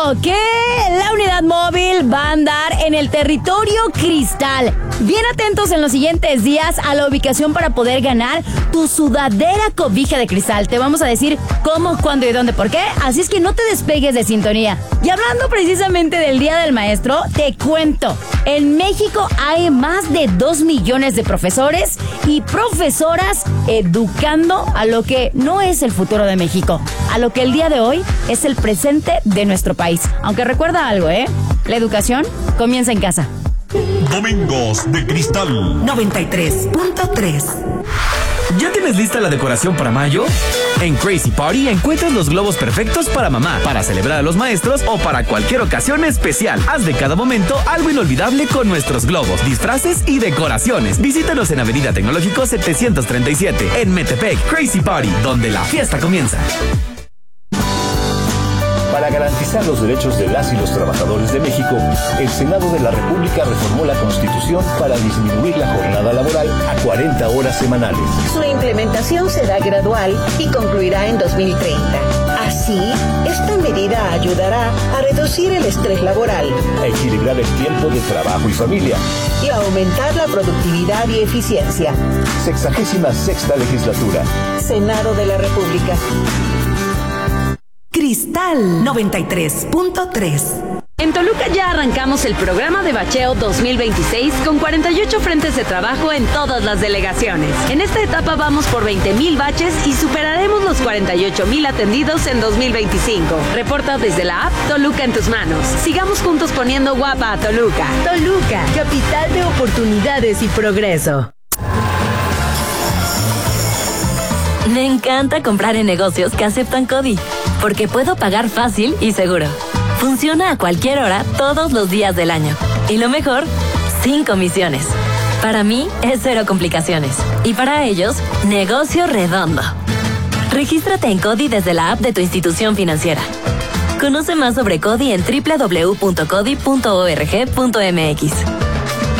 que la unidad móvil va a andar en el territorio Cristal. Bien atentos en los siguientes días a la ubicación para poder ganar tu sudadera cobija de cristal. Te vamos a decir cómo, cuándo y dónde, por qué. Así es que no te despegues de sintonía. Y hablando precisamente del Día del Maestro, te cuento. En México hay más de 2 millones de profesores y profesoras educando a lo que no es el futuro de México, a lo que el día de hoy es el presente de nuestro país. Aunque recuerda algo, la educación comienza en casa. Domingos de Cristal 93.3. ¿Ya tienes lista la decoración para mayo? En Crazy Party encuentras los globos perfectos para mamá, para celebrar a los maestros o para cualquier ocasión especial. Haz de cada momento algo inolvidable con nuestros globos, disfraces y decoraciones. Visítanos en Avenida Tecnológico 737, en Metepec. Crazy Party, donde la fiesta comienza. Para garantizar los derechos de las y los trabajadores de México, el Senado de la República reformó la Constitución para disminuir la jornada laboral a 40 horas semanales. Su implementación será gradual y concluirá en 2030. Así, esta medida ayudará a reducir el estrés laboral, a equilibrar el tiempo de trabajo y familia y a aumentar la productividad y eficiencia. 66ª legislatura. Senado de la República. Cristal 93.3. En Toluca ya arrancamos el programa de bacheo 2026 con 48 frentes de trabajo en todas las delegaciones. En esta etapa vamos por 20,000 baches y superaremos los 48,000 atendidos en 2025. Reporta desde la app Toluca en tus manos. Sigamos juntos poniendo guapa a Toluca. Toluca, capital de oportunidades y progreso. Me encanta comprar en negocios que aceptan CODI, porque puedo pagar fácil y seguro. Funciona a cualquier hora, todos los días del año. Y lo mejor, sin comisiones. Para mí, es cero complicaciones. Y para ellos, negocio redondo. Regístrate en CODI desde la app de tu institución financiera. Conoce más sobre CODI en www.codi.org.mx.